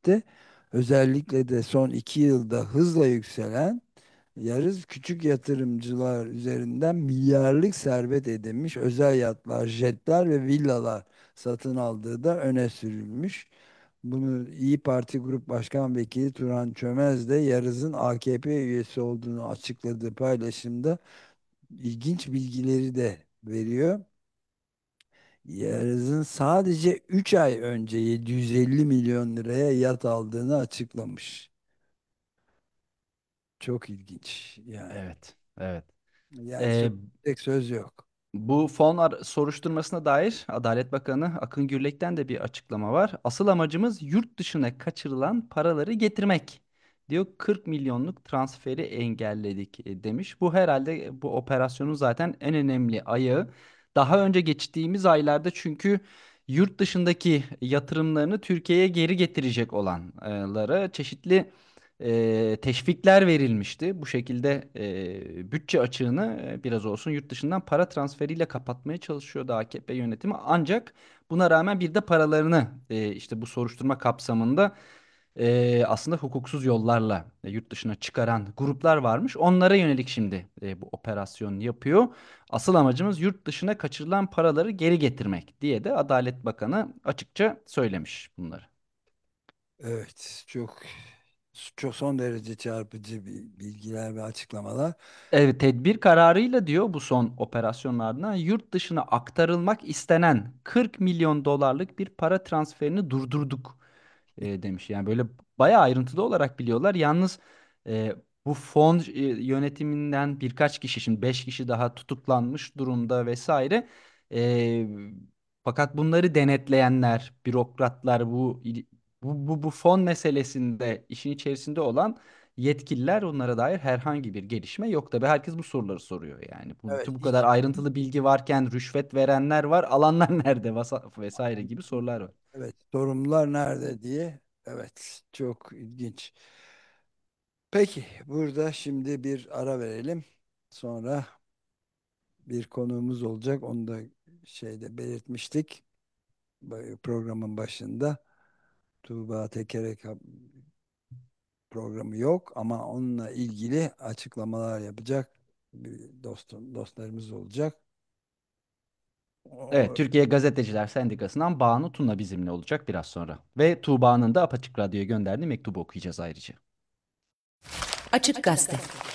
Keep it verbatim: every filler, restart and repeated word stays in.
etti. Özellikle de son iki yılda hızla yükselen yarız küçük yatırımcılar üzerinden milyarlık servet edinmiş özel yatlar, jetler ve villalar satın aldığı da öne sürülmüş. Bunu İyi Parti Grup Başkan Vekili Turan Çömez de Yarız'ın A K P üyesi olduğunu açıkladığı paylaşımda ilginç bilgileri de veriyor. Yarız'ın sadece üç ay önce yedi yüz elli milyon liraya yat aldığını açıklamış. Çok ilginç yani. Evet, evet. Yani Ee, söyleyecek söz yok. Bu fon ar- soruşturmasına dair Adalet Bakanı Akın Gürlek'ten de bir açıklama var. Asıl amacımız yurt dışına kaçırılan paraları getirmek diyor. kırk milyonluk transferi engelledik e, demiş. Bu herhalde bu operasyonun zaten en önemli ayağı. Daha önce geçtiğimiz aylarda çünkü yurt dışındaki yatırımlarını Türkiye'ye geri getirecek olanlara çeşitli e, teşvikler verilmişti. Bu şekilde e, bütçe açığını e, biraz olsun yurt dışından para transferiyle kapatmaya çalışıyordu A K P yönetimi. Ancak buna rağmen bir de paralarını e, işte bu soruşturma kapsamında e, aslında hukuksuz yollarla e, yurt dışına çıkaran gruplar varmış. Onlara yönelik şimdi e, bu operasyon yapıyor. Asıl amacımız yurt dışına kaçırılan paraları geri getirmek diye de Adalet Bakanı açıkça söylemiş bunları. Evet, çok çok son derece çarpıcı bir bilgiler ve açıklamalar. Evet, tedbir kararıyla diyor bu son operasyonlardan yurt dışına aktarılmak istenen kırk milyon dolarlık bir para transferini durdurduk e, demiş. Yani böyle bayağı ayrıntılı olarak biliyorlar. Yalnız e, bu fon e, yönetiminden birkaç kişi şimdi beş kişi daha tutuklanmış durumda vesaire. E, Fakat bunları denetleyenler, bürokratlar bu bu bu, bu fon meselesinde işin içerisinde olan yetkililer onlara dair herhangi bir gelişme yok. Tabii herkes bu soruları soruyor yani. Bu, Evet, bu kadar hiç ayrıntılı bilgi varken rüşvet verenler var, alanlar nerede vasa- vesaire gibi sorular var. evet, sorumlular nerede diye. Evet, çok ilginç. Peki, burada şimdi bir ara verelim. Sonra bir konuğumuz olacak. Onu da şeyde belirtmiştik. Bu programın başında. Tuğba Tekerek programı yok ama onunla ilgili açıklamalar yapacak bir dostum, dostlarımız olacak. Evet, O- Türkiye Gazeteciler Sendikası'ndan Banu Tuna bizimle olacak biraz sonra. Ve Tuğba'nın da Apaçık Radyo'ya gönderdiği mektubu okuyacağız ayrıca. Açık Gazete.